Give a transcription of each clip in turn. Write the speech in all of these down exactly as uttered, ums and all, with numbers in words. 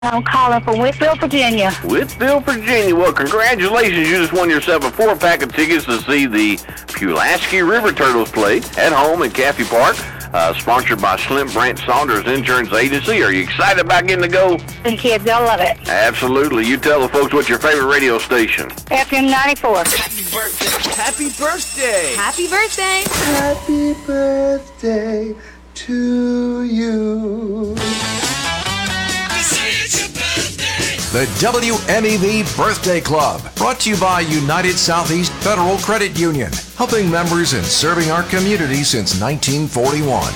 I'm calling from Whitfield, Virginia. Whitfield, Virginia. Well, congratulations. You just won yourself a four-pack of tickets to see the Pulaski River Turtles play at home in Caffey Park, uh, sponsored by Slim Brant Saunders Insurance Agency. Are you excited about getting to go? The kids, they'll love it. Absolutely. You tell the folks what's your favorite radio station. F M ninety-four. Happy birthday. Happy birthday. Happy birthday. Happy birthday to you. The W M E V Birthday Club, brought to you by United Southeast Federal Credit Union, helping members and serving our community since nineteen forty-one.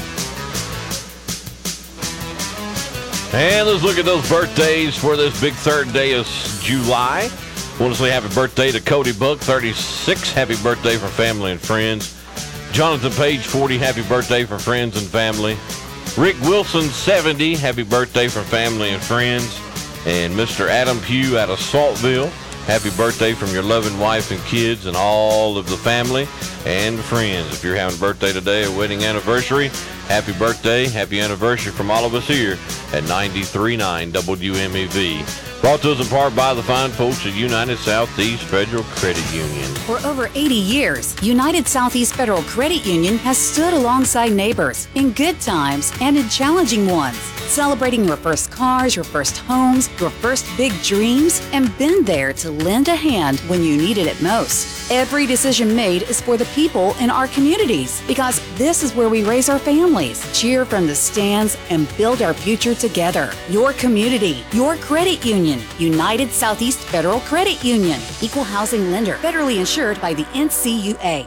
And let's look at those birthdays for this big third day of July. I want to say happy birthday to Cody Buck, thirty-six. Happy birthday for family and friends. Jonathan Page, forty. Happy birthday for friends and family. Rick Wilson, seventy. Happy birthday for family and friends. And Mister Adam Pugh out of Saltville, happy birthday from your loving wife and kids and all of the family and friends. If you're having a birthday today, a wedding anniversary, happy birthday, happy anniversary from all of us here at ninety-three point nine W M E V. Brought to us in part by the fine folks at United Southeast Federal Credit Union. For over eighty years, United Southeast Federal Credit Union has stood alongside neighbors in good times and in challenging ones, celebrating your first cars, your first homes, your first big dreams, and been there to lend a hand when you needed it most. Every decision made is for the people in our communities, because this is where we raise our families, cheer from the stands, and build our future together. Your community, your credit union. United Southeast Federal Credit Union. Equal housing lender. Federally insured by the N C U A.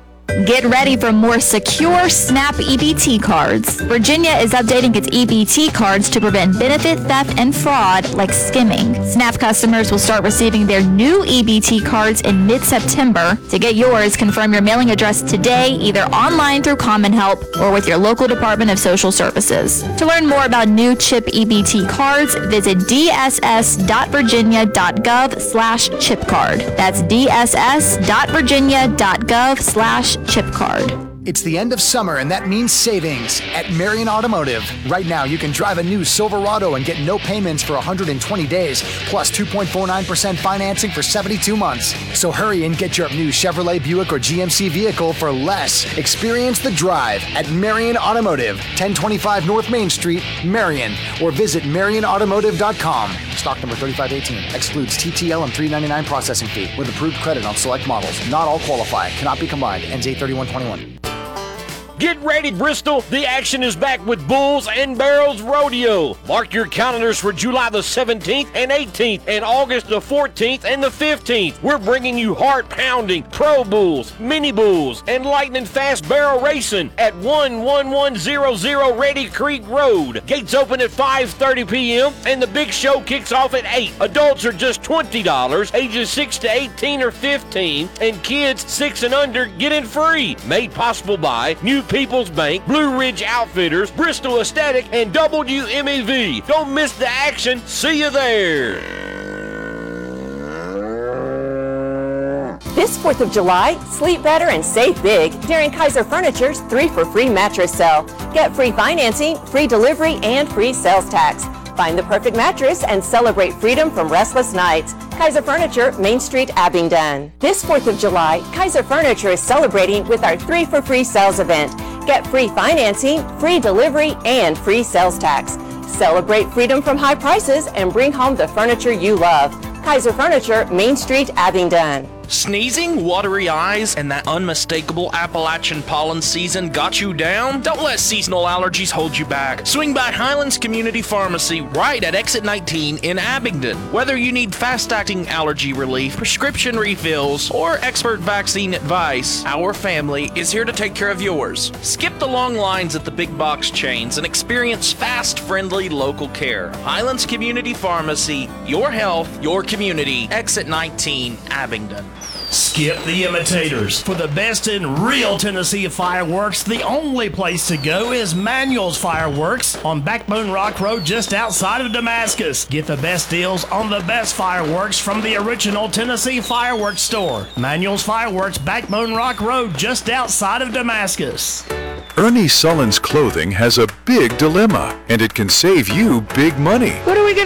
Get ready for more secure SNAP E B T cards. Virginia is updating its E B T cards to prevent benefit theft and fraud like skimming. SNAP customers will start receiving their new E B T cards in mid-September. To get yours, confirm your mailing address today, either online through Common Help or with your local Department of Social Services. To learn more about new CHIP E B T cards, visit d s s dot virginia dot gov slash chip card. That's d s s dot virginia dot gov slash chip card. It's the end of summer, and that means savings at Marion Automotive. Right now, you can drive a new Silverado and get no payments for one hundred twenty days, plus two point four nine percent financing for seventy-two months. So hurry and get your new Chevrolet, Buick, or G M C vehicle for less. Experience the drive at Marion Automotive, ten twenty-five North Main Street, Marion, or visit marion automotive dot com. Stock number thirty-five eighteen. Excludes T T L and three ninety-nine processing fee with approved credit on select models. Not all qualify. Cannot be combined. Ends eight thirty-one twenty-one. Get ready, Bristol. The action is back with Bulls and Barrels Rodeo. Mark your calendars for July the seventeenth and eighteenth and August the fourteenth and the fifteenth. We're bringing you heart-pounding pro bulls, mini bulls, and lightning-fast barrel racing at one one one zero zero Ready Creek Road. Gates open at five thirty p.m. and the big show kicks off at eight. Adults are just twenty dollars, ages six to eighteen or fifteen, and kids six and under get in free. Made possible by New People's Bank, Blue Ridge Outfitters, Bristol Aesthetic, and W M E V. Don't miss the action. See you there. This fourth of July, sleep better and save big during Kaiser Furniture's three for free mattress sale. Get free financing, free delivery, and free sales tax. Find the perfect mattress and celebrate freedom from restless nights. Kaiser Furniture, Main Street, Abingdon. This fourth of July, Kaiser Furniture is celebrating with our three for free sales event. Get free financing, free delivery, and free sales tax. Celebrate freedom from high prices and bring home the furniture you love. Kaiser Furniture, Main Street, Abingdon. Sneezing, watery eyes, and that unmistakable Appalachian pollen season got you down? Don't let seasonal allergies hold you back. Swing by Highlands Community Pharmacy right at Exit nineteen in Abingdon. Whether you need fast-acting allergy relief, prescription refills, or expert vaccine advice, our family is here to take care of yours. Skip the long lines at the big box chains and experience fast, friendly local care. Highlands Community Pharmacy, your health, your community. Exit nineteen, Abingdon. Skip the imitators. For the best in real Tennessee fireworks, the only place to go is Manuel's Fireworks on Backbone Rock Road just outside of Damascus. Get the best deals on the best fireworks from the original Tennessee Fireworks store. Manuel's Fireworks, Backbone Rock Road just outside of Damascus. Ernie Sullins Clothing has a big dilemma, and it can save you big money. What are we going